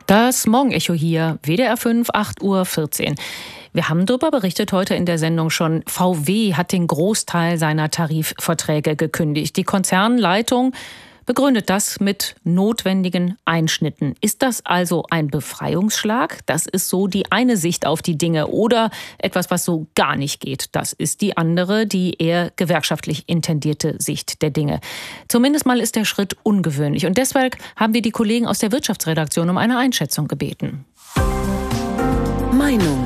Das Morgenecho hier, WDR 5, 8:14 Uhr. Wir haben darüber berichtet heute in der Sendung schon. VW hat den Großteil seiner Tarifverträge gekündigt. Die Konzernleitung begründet das mit notwendigen Einschnitten. Ist das also ein Befreiungsschlag? Das ist so die eine Sicht auf die Dinge. Oder etwas, was so gar nicht geht. Das ist die andere, die eher gewerkschaftlich intendierte Sicht der Dinge. Zumindest mal ist der Schritt ungewöhnlich. Und deshalb haben wir die Kollegen aus der Wirtschaftsredaktion um eine Einschätzung gebeten. Meinung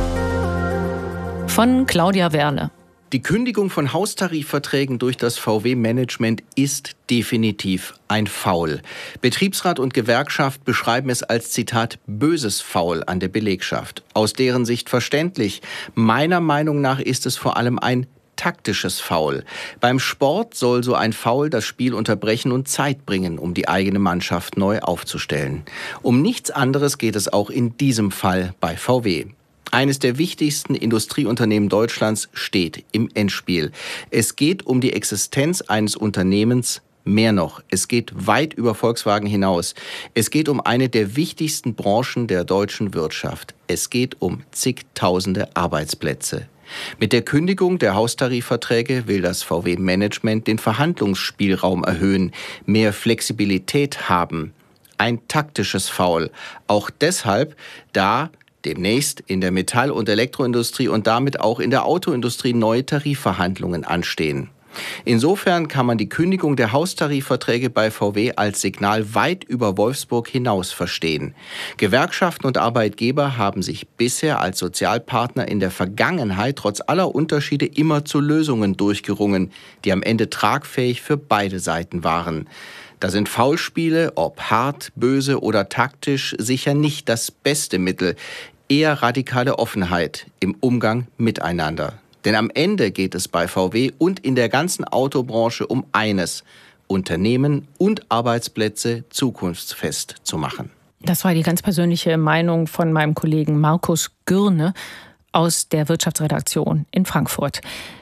von Claudia Werle. Die Kündigung von Haustarifverträgen durch das VW-Management ist definitiv ein Foul. Betriebsrat und Gewerkschaft beschreiben es als, Zitat, böses Foul an der Belegschaft. Aus deren Sicht verständlich. Meiner Meinung nach ist es vor allem ein taktisches Foul. Beim Sport soll so ein Foul das Spiel unterbrechen und Zeit bringen, um die eigene Mannschaft neu aufzustellen. Um nichts anderes geht es auch in diesem Fall bei VW. Eines der wichtigsten Industrieunternehmen Deutschlands steht im Endspiel. Es geht um die Existenz eines Unternehmens. Mehr noch, es geht weit über Volkswagen hinaus. Es geht um eine der wichtigsten Branchen der deutschen Wirtschaft. Es geht um zigtausende Arbeitsplätze. Mit der Kündigung der Haustarifverträge will das VW-Management den Verhandlungsspielraum erhöhen, mehr Flexibilität haben. Ein taktisches Foul. Auch deshalb, da demnächst in der Metall- und Elektroindustrie und damit auch in der Autoindustrie neue Tarifverhandlungen anstehen. Insofern kann man die Kündigung der Haustarifverträge bei VW als Signal weit über Wolfsburg hinaus verstehen. Gewerkschaften und Arbeitgeber haben sich bisher als Sozialpartner in der Vergangenheit trotz aller Unterschiede immer zu Lösungen durchgerungen, die am Ende tragfähig für beide Seiten waren. Da sind Foulspiele, ob hart, böse oder taktisch, sicher nicht das beste Mittel. Eher radikale Offenheit im Umgang miteinander. Denn am Ende geht es bei VW und in der ganzen Autobranche um eines: Unternehmen und Arbeitsplätze zukunftsfest zu machen. Das war die ganz persönliche Meinung von meinem Kollegen Markus Gürne aus der Wirtschaftsredaktion in Frankfurt.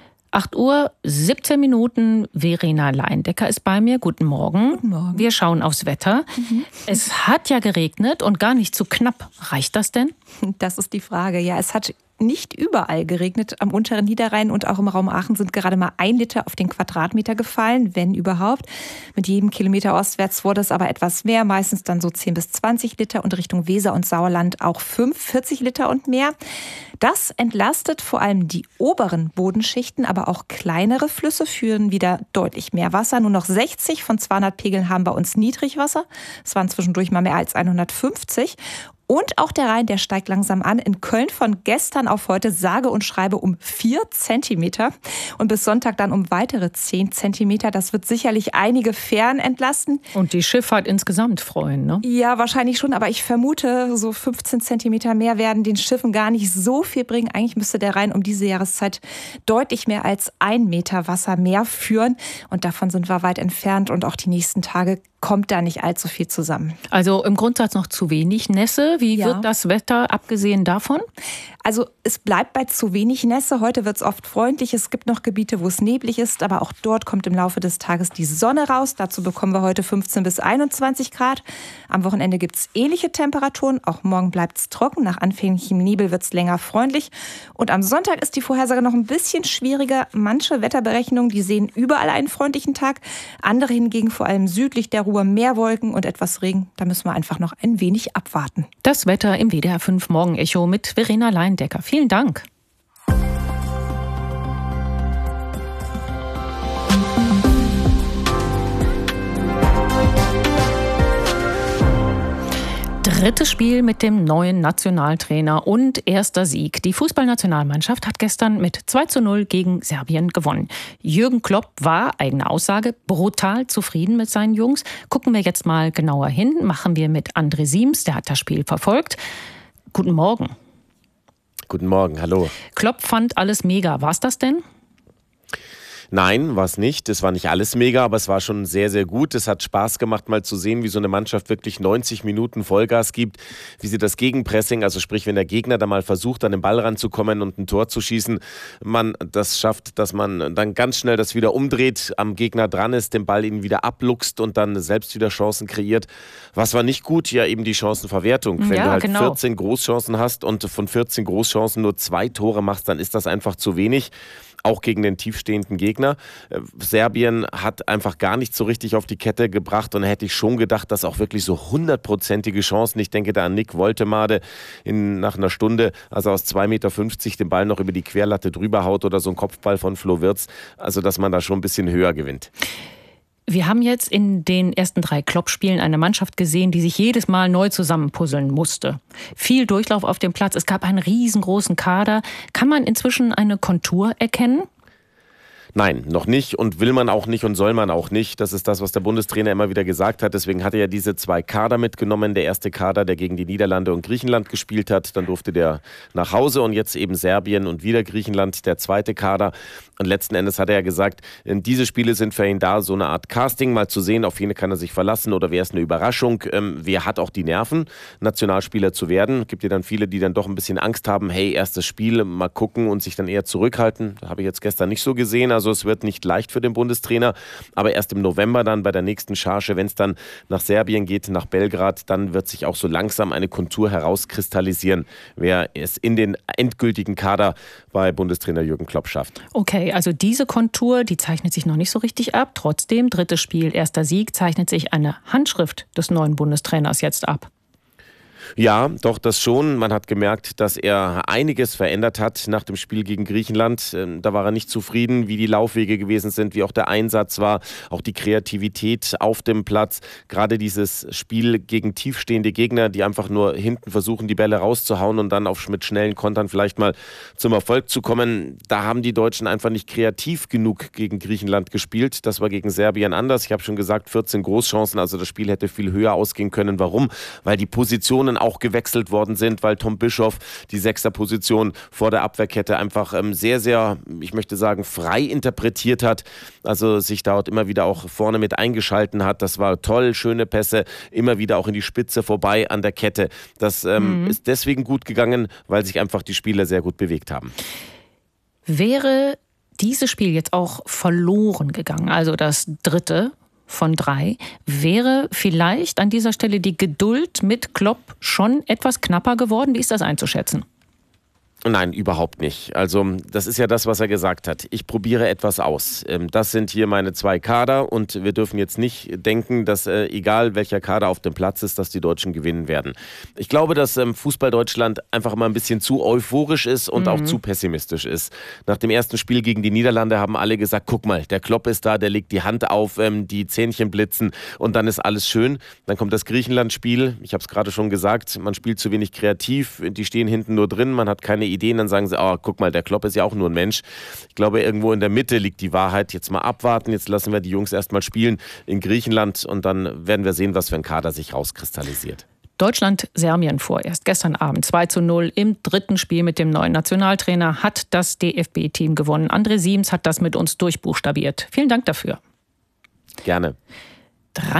8:17 Uhr, Verena Leindecker ist bei mir. Guten Morgen. Guten Morgen. Wir schauen aufs Wetter. Es hat ja geregnet und gar nicht zu knapp. Reicht das denn? Das ist die Frage. Ja, es hat nicht überall geregnet. Am unteren Niederrhein und auch im Raum Aachen sind gerade mal 1 Liter auf den Quadratmeter gefallen, wenn überhaupt. Mit jedem Kilometer ostwärts wurde es aber etwas mehr, meistens dann so 10 bis 20 Liter und Richtung Weser und Sauerland auch 40 Liter und mehr. Das entlastet vor allem die oberen Bodenschichten, aber auch kleinere Flüsse führen wieder deutlich mehr Wasser. Nur noch 60 von 200 Pegeln haben bei uns Niedrigwasser. Es waren zwischendurch mal mehr als 150. Und auch der Rhein, der steigt langsam an. In Köln von gestern auf heute sage und schreibe um 4 Zentimeter. Und bis Sonntag dann um weitere 10 Zentimeter. Das wird sicherlich einige Fähren entlasten. Und die Schifffahrt insgesamt freuen, ne? Ja, wahrscheinlich schon. Aber ich vermute, so 15 Zentimeter mehr werden den Schiffen gar nicht so viel bringen. Eigentlich müsste der Rhein um diese Jahreszeit deutlich mehr als 1 Meter Wasser mehr führen. Und davon sind wir weit entfernt. Und auch die nächsten Tage kommt da nicht allzu viel zusammen. Also im Grundsatz noch zu wenig Nässe. Wie wird das Wetter abgesehen davon? Also es bleibt bei zu wenig Nässe. Heute wird es oft freundlich. Es gibt noch Gebiete, wo es neblig ist, aber auch dort kommt im Laufe des Tages die Sonne raus. Dazu bekommen wir heute 15 bis 21 Grad. Am Wochenende gibt es ähnliche Temperaturen. Auch morgen bleibt es trocken. Nach anfänglichem Nebel wird es länger freundlich. Und am Sonntag ist die Vorhersage noch ein bisschen schwieriger. Manche Wetterberechnungen, die sehen überall einen freundlichen Tag. Andere hingegen, vor allem südlich der Ruhr, mehr Wolken und etwas Regen. Da müssen wir einfach noch ein wenig abwarten. Das Wetter im WDR 5 Morgenecho mit Verena Leindecker. Vielen Dank. Drittes Spiel mit dem neuen Nationaltrainer und erster Sieg. Die Fußballnationalmannschaft hat gestern mit 2:0 gegen Serbien gewonnen. Jürgen Klopp war, eigene Aussage, brutal zufrieden mit seinen Jungs. Gucken wir jetzt mal genauer hin. Machen wir mit André Siems, der hat das Spiel verfolgt. Guten Morgen. Guten Morgen, hallo. Klopp fand alles mega. War's das denn? Nein, war es nicht. Es war nicht alles mega, aber es war schon sehr, sehr gut. Es hat Spaß gemacht, mal zu sehen, wie so eine Mannschaft wirklich 90 Minuten Vollgas gibt, wie sie das Gegenpressing, also sprich, wenn der Gegner da mal versucht, an den Ball ranzukommen und ein Tor zu schießen, man das schafft, dass man dann ganz schnell das wieder umdreht, am Gegner dran ist, den Ball ihn wieder abluchst und dann selbst wieder Chancen kreiert. Was war nicht gut? Ja, eben die Chancenverwertung. Wenn du halt 14 Großchancen hast und von 14 Großchancen nur 2 Tore machst, dann ist das einfach zu wenig. Auch gegen den tiefstehenden Gegner. Serbien hat einfach gar nicht so richtig auf die Kette gebracht und hätte ich schon gedacht, dass auch wirklich so 100%ige Chancen, ich denke da an Nick Woltemade nach einer Stunde, also aus 2,50 Meter den Ball noch über die Querlatte drüber haut oder so ein Kopfball von Flo Wirtz, also dass man da schon ein bisschen höher gewinnt. Wir haben jetzt in den ersten 3 Klopp-Spielen eine Mannschaft gesehen, die sich jedes Mal neu zusammenpuzzeln musste. Viel Durchlauf auf dem Platz, es gab einen riesengroßen Kader. Kann man inzwischen eine Kontur erkennen? Nein, noch nicht und will man auch nicht und soll man auch nicht. Das ist das, was der Bundestrainer immer wieder gesagt hat. Deswegen hat er ja diese 2 Kader mitgenommen. Der erste Kader, der gegen die Niederlande und Griechenland gespielt hat. Dann durfte der nach Hause und jetzt eben Serbien und wieder Griechenland, der zweite Kader. Und letzten Endes hat er ja gesagt, diese Spiele sind für ihn da, so eine Art Casting, mal zu sehen, auf wen kann er sich verlassen oder wer ist eine Überraschung. Wer hat auch die Nerven, Nationalspieler zu werden. Gibt ja dann viele, die dann doch ein bisschen Angst haben, hey, erstes Spiel, mal gucken und sich dann eher zurückhalten. Das habe ich jetzt gestern nicht so gesehen. Also es wird nicht leicht für den Bundestrainer, aber erst im November dann bei der nächsten Charge, wenn es dann nach Serbien geht, nach Belgrad, dann wird sich auch so langsam eine Kontur herauskristallisieren, wer es in den endgültigen Kader bei Bundestrainer Jürgen Klopp schafft. Okay, also diese Kontur, die zeichnet sich noch nicht so richtig ab. Trotzdem, 3. Spiel, 1. Sieg, zeichnet sich eine Handschrift des neuen Bundestrainers jetzt ab. Ja, doch, das schon. Man hat gemerkt, dass er einiges verändert hat nach dem Spiel gegen Griechenland. Da war er nicht zufrieden, wie die Laufwege gewesen sind, wie auch der Einsatz war, auch die Kreativität auf dem Platz. Gerade dieses Spiel gegen tiefstehende Gegner, die einfach nur hinten versuchen, die Bälle rauszuhauen und dann mit schnellen Kontern vielleicht mal zum Erfolg zu kommen. Da haben die Deutschen einfach nicht kreativ genug gegen Griechenland gespielt. Das war gegen Serbien anders. Ich habe schon gesagt, 14 Großchancen, also das Spiel hätte viel höher ausgehen können. Warum? Weil die Positionen auch gewechselt worden sind, weil Tom Bischoff die 6er Position vor der Abwehrkette einfach sehr, sehr, ich möchte sagen, frei interpretiert hat. Also sich dort immer wieder auch vorne mit eingeschalten hat. Das war toll, schöne Pässe, immer wieder auch in die Spitze vorbei an der Kette. Das ist deswegen gut gegangen, weil sich einfach die Spieler sehr gut bewegt haben. Wäre dieses Spiel jetzt auch verloren gegangen, also das 3. von 3, wäre vielleicht an dieser Stelle die Geduld mit Klopp schon etwas knapper geworden? Wie ist das einzuschätzen? Nein, überhaupt nicht. Also das ist ja das, was er gesagt hat. Ich probiere etwas aus. Das sind hier meine 2 Kader und wir dürfen jetzt nicht denken, dass egal welcher Kader auf dem Platz ist, dass die Deutschen gewinnen werden. Ich glaube, dass Fußball Deutschland einfach mal ein bisschen zu euphorisch ist und auch zu pessimistisch ist. Nach dem ersten Spiel gegen die Niederlande haben alle gesagt, guck mal, der Klopp ist da, der legt die Hand auf, die Zähnchen blitzen und dann ist alles schön. Dann kommt das Griechenland-Spiel. Ich habe es gerade schon gesagt, man spielt zu wenig kreativ, die stehen hinten nur drin, man hat keine Ideen, dann sagen sie, oh, guck mal, der Klopp ist ja auch nur ein Mensch. Ich glaube, irgendwo in der Mitte liegt die Wahrheit. Jetzt mal abwarten, jetzt lassen wir die Jungs erstmal spielen in Griechenland und dann werden wir sehen, was für ein Kader sich rauskristallisiert. Deutschland-Serbien vorerst. Gestern Abend 2:0 im 3. Spiel mit dem neuen Nationaltrainer hat das DFB-Team gewonnen. André Siems hat das mit uns durchbuchstabiert. Vielen Dank dafür. Gerne.